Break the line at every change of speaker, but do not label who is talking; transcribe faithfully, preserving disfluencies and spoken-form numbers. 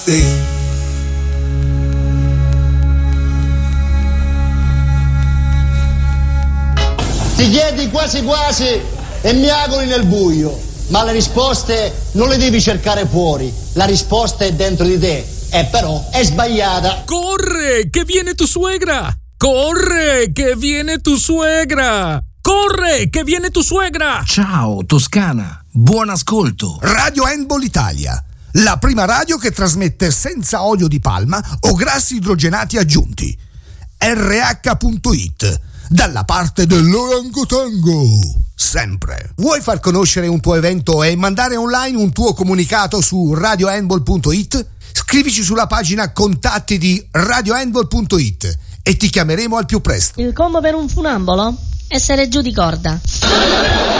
Sì.
Ti chiedi quasi quasi e miagoli nel buio, ma le risposte non le devi cercare fuori, la risposta è dentro di te, e però è sbagliata.
Corre, che viene tu suegra! Corre, che viene tu suegra! Corre, che viene tu suegra!
Ciao Toscana, buon ascolto.
Radio Handball Italia, la prima radio che trasmette senza olio di palma o grassi idrogenati aggiunti. erre acca punto it, dalla parte dell'orangotango, sempre. Vuoi far conoscere un tuo evento e mandare online un tuo comunicato su radio handball punto it? Scrivici sulla pagina contatti di radio handball punto it e ti chiameremo al più presto.
Il combo per un funambolo? Essere giù di corda.